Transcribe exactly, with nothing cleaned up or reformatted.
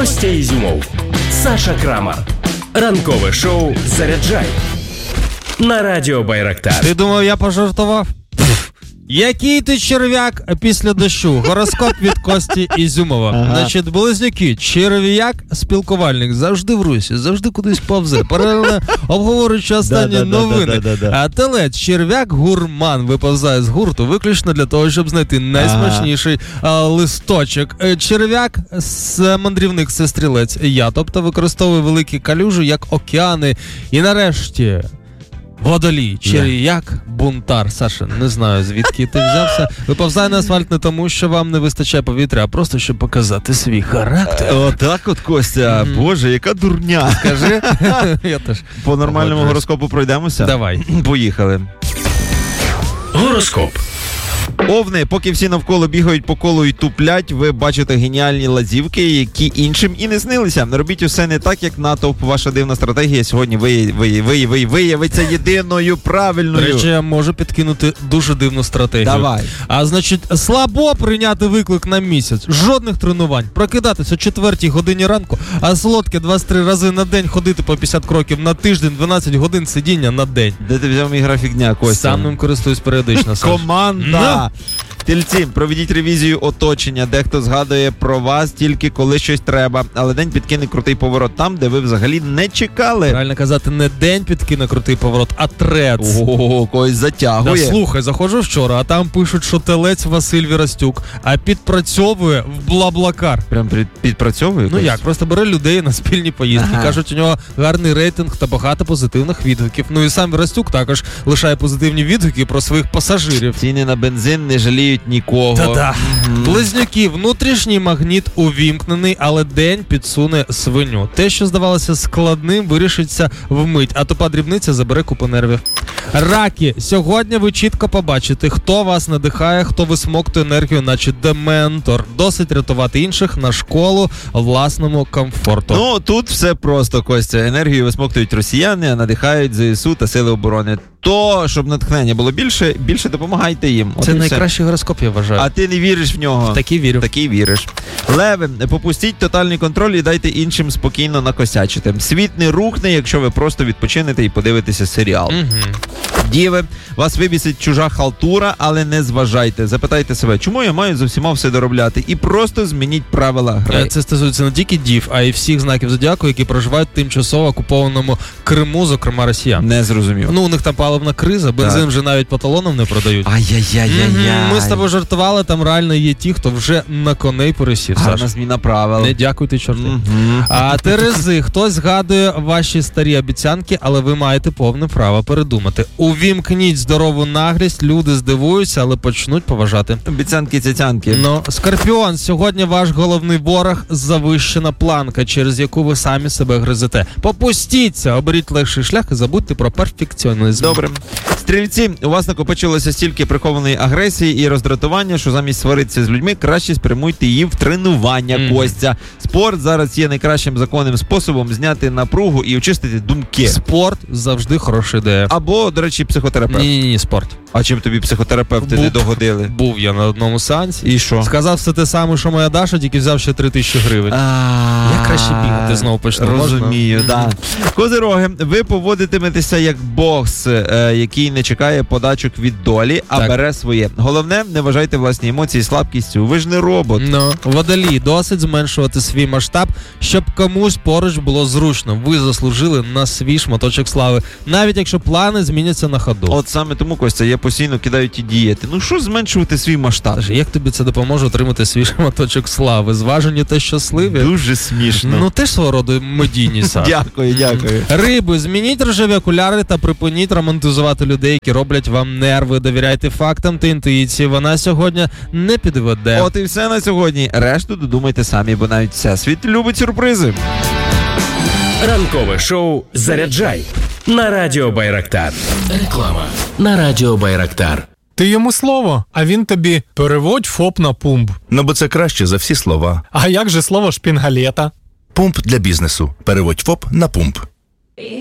Костя Ізюмов, Саша Крамар. Ранкове шоу «Заряджай» на радіо Байрактар. Ти думав, я пожартував? Який ти черв'як після дощу? Гороскоп від Кості Ізюмова. Ага. Значить, близнюки, черв'як, спілкувальник, завжди в русі, завжди кудись повзе. Паралельно обговорюючи останні новини. А телець, черв'як, гурман, виповзає з гурту виключно для того, щоб знайти найсмачніший а, листочок. Черв'як, мандрівник, це стрілець. Я, тобто, використовую великі калюжі, як океани. І нарешті... Водолій, черв'як, бунтар. Саша, не знаю, звідки ти взявся. Виповзай на асфальт не тому, що вам не вистачає повітря, а просто, щоб показати свій характер. Отак от, Костя. Mm-hmm. Боже, яка дурня. Скажи. Я теж. По нормальному гороскопу пройдемося? Давай. Поїхали. Гороскоп. Овни, поки всі навколо бігають по колу і туплять, ви бачите геніальні лазівки, які іншим і не снилися. Робіть усе не так, як натовп. Ваша дивна стратегія сьогодні ви, ви, ви, ви, виявиться єдиною правильною. До речі, я можу підкинути дуже дивну стратегію. Давай. А значить, слабо прийняти виклик на місяць. Жодних тренувань. Прокидатися о четвертій годині ранку, а солодке двадцять три рази на день ходити по п'ятдесят кроків на тиждень, дванадцять годин сидіння на день. Де ти взяв мій графік дня, Костя? Сам ним користуюсь періодично. Команда! Тільці, проведіть ревізію оточення. Дехто згадує про вас тільки коли щось треба, але день підкине крутий поворот там, де ви взагалі не чекали. Правильно казати, не день підкине крутий поворот, а трец. Ого, когось затягує. Да, слухай, заходжу вчора, а там пишуть, що телець Василь Вірастюк, а підпрацьовує в Блаблакар. Прям під, підпрацьовує? Ну як, просто бере людей на спільні поїздки. Ага. Кажуть, у нього гарний рейтинг та багато позитивних відгуків. Ну і сам Вірастюк також лишає позитивні відгуки про своїх пасажирів. Ціни на бензин не жаліють нікого. Та-да. Mm-hmm. Близнюки, внутрішній магніт увімкнений, але день підсуне свиню. Те, що здавалося складним, вирішиться вмить, а тупа дрібниця забере купу нервів. Раки, сьогодні ви чітко побачите, хто вас надихає, хто висмоктує енергію, наче дементор. Досить рятувати інших на школу власному комфорту. Ну, тут все просто, Костя. Енергію висмоктують росіяни, а надихають ЗСУ та Сили оборони. То, щоб натхнення було більше, більше допомагайте їм. От це найкращий гороскоп, я вважаю. А ти не віриш в нього. В такий вірю. В такий віриш. Леви, попустіть тотальний контроль і дайте іншим спокійно накосячити. Світ не рухне, якщо ви просто відпочинете і подивитеся серіал. Угу. Діви, вас вибісить чужа халтура, але не зважайте. Запитайте себе, чому я маю за всіма все доробляти? І просто змініть правила гри. Це стосується не тільки дів, а й всіх знаків зодіаку, які проживають в тимчасово окупованому Криму, зокрема росіян. Не зрозумів. Ну, у них там паливна криза, бензин вже навіть по талонам не продають. Ай-яй-яй-яй-яй. Mm-hmm. Ми з тобою жартували, там реально є ті, хто вже на коней пересів. Гарна зміна правил. Не дякуйте, чорти. Mm-hmm. А Терези, хтось згадує ваші старі обіцянки, але ви маєте повне право передумати. Увімкніть здорову наглість, люди здивуються, але почнуть поважати. Обіцянки-цяцянки. Ну, Скорпіон, сьогодні ваш головний ворог – завищена планка, через яку ви самі себе гризете. Попустіться, оберіть легший шлях і забудьте про перфекціонізм. Добре. Стрільці, у вас накопичилося стільки прихованої агресії і роздратування, що замість сваритися з людьми, краще спрямуйте її в тренування, mm. Костя. Спорт зараз є найкращим законним способом зняти напругу і очистити думки. Спорт завжди хороша ідея. Або, до речі, психотерапевт. Ні-ні-ні, спорт. А чим тобі психотерапевти був, не догодили? Був я на одному сеансі. І що? Сказав все те саме, що моя Даша, тільки взяв ще три тисячі гривень. Я краще бігати знову почну. Розумію, так. Козироги, ви поводитиметеся як бос, який не чекає подачок від долі, а так. бере своє. Головне, не вважайте власні емоції слабкістю. Ви ж не робот. Ну, Водолій, досить зменшувати свій масштаб, щоб комусь поруч було зручно. Ви заслужили на свій шматочок слави. Навіть якщо плани зміняться на ходу. От саме тому, Костя, я постійно кидаю ті дієти. Ну що зменшувати свій масштаб? Як тобі це допоможе отримати свій шматочок слави? Зважені та щасливі? Дуже смішно. Ну теж свого роду медійність. Дякую, дякую. Риби, змініть рожеві окуляри та припиніть романтизувати людей, які роблять вам нерви. Довіряйте фактам та інтуїції. Вона сьогодні не підведе. От і все на сьогодні. Решту додумайте самі, бо навіть всесвіт любить сюрпризи. Ранкове шоу «Заряджай» на радіо Байрактар. Реклама на радіо Байрактар. Ти йому слово, а він тобі переводь ФОП на пумп. Ну, бо це краще за всі слова. А як же слово шпінгалета? Пумп для бізнесу. Переводь ФОП на пумп.